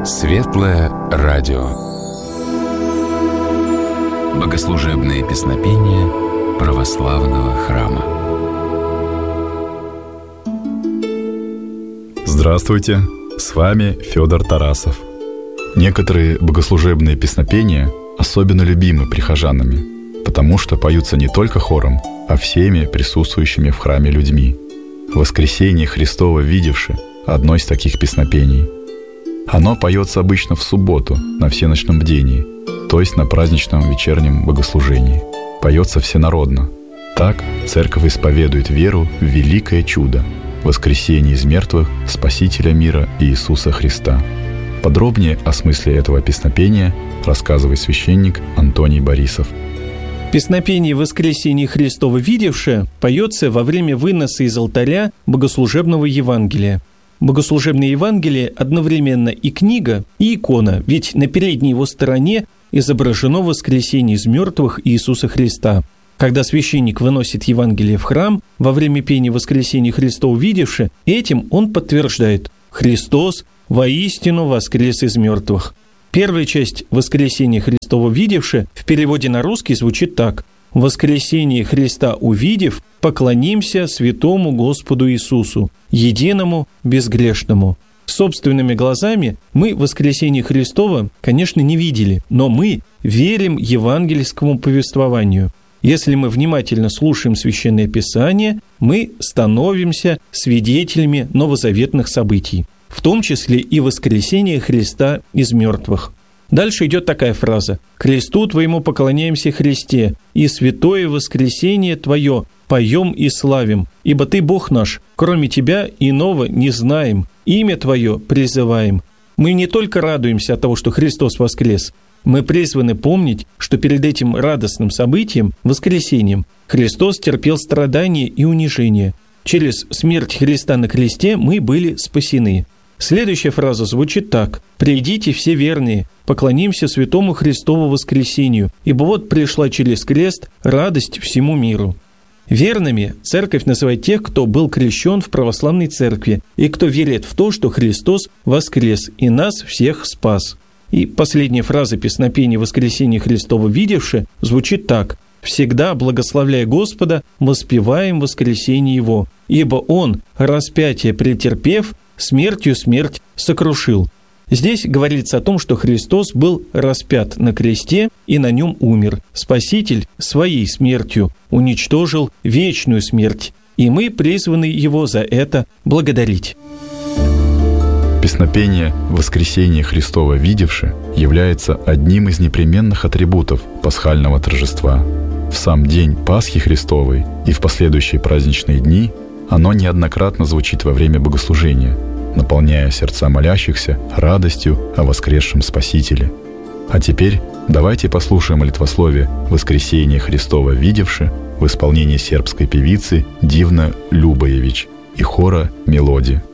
Светлое радио. Богослужебные песнопения православного храма. Здравствуйте, с вами Федор Тарасов. Некоторые богослужебные песнопения особенно любимы прихожанами, потому что поются не только хором, а всеми присутствующими в храме людьми. «Воскресение Христово видевши» — одно из таких песнопений. Оно поется обычно в субботу на всеночном бдении, то есть на праздничном вечернем богослужении. Поется всенародно. Так церковь исповедует веру в великое чудо — воскресение из мертвых Спасителя мира Иисуса Христа. Подробнее о смысле этого песнопения рассказывает священник Антоний Борисов. Песнопение «Воскресение Христово видевшее» поется во время выноса из алтаря богослужебного Евангелия. Богослужебное Евангелие одновременно и книга, и икона, ведь на передней его стороне изображено воскресение из мертвых Иисуса Христа. Когда священник выносит Евангелие в храм во время пения «Воскресение Христово видевшее», этим он подтверждает: Христос воистину воскрес из мертвых. Первая часть «Воскресение Христово видевшее» в переводе на русский звучит так: «Воскресение Христа увидев, поклонимся святому Господу Иисусу, единому, безгрешному». Собственными глазами мы воскресение Христово, конечно, не видели, но мы верим евангельскому повествованию. Если мы внимательно слушаем Священное Писание, мы становимся свидетелями новозаветных событий, в том числе и воскресения Христа из мертвых. Дальше идет такая фраза: «Кресту Твоему поклоняемся, Христе, и святое воскресение Твое поем и славим, ибо Ты Бог наш, кроме Тебя иного не знаем, имя Твое призываем». Мы не только радуемся от того, что Христос воскрес, мы призваны помнить, что перед этим радостным событием, воскресением, Христос терпел страдания и унижения. Через смерть Христа на кресте мы были спасены. Следующая фраза звучит так: «Придите все верные, поклонимся святому Христову воскресению, ибо вот пришла через крест радость всему миру». Верными церковь называет тех, кто был крещен в православной церкви и кто верит в то, что Христос воскрес и нас всех спас. И последняя фраза песнопения «Воскресение Христово видевшее» звучит так: «Всегда, благословляя Господа, воспеваем воскресение Его, ибо Он, распятие претерпев, смертью смерть сокрушил». Здесь говорится о том, что Христос был распят на кресте и на нем умер. Спаситель своей смертью уничтожил вечную смерть, и мы призваны Его за это благодарить. Песнопение «Воскресение Христово видевшее» является одним из непременных атрибутов пасхального торжества. В сам день Пасхи Христовой и в последующие праздничные дни оно неоднократно звучит во время богослужения, наполняя сердца молящихся радостью о воскресшем Спасителе. А теперь давайте послушаем молитвословие «Воскресение Христово видевшее» в исполнении сербской певицы Дивна Любоевич и хора «Мелодия».